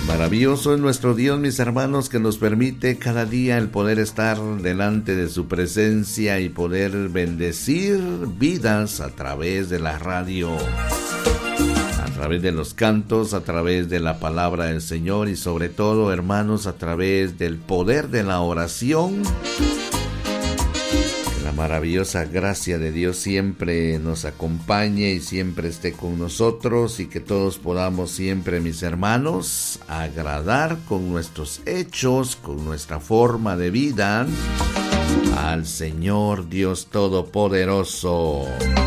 Maravilloso es nuestro Dios, mis hermanos, que nos permite cada día el poder estar delante de su presencia y poder bendecir vidas a través de la radio, a través de los cantos, a través de la palabra del Señor y sobre todo, hermanos, a través del poder de la oración. Que la maravillosa gracia de Dios siempre nos acompañe y siempre esté con nosotros y que todos podamos siempre, mis hermanos, agradar con nuestros hechos, con nuestra forma de vida al Señor Dios Todopoderoso.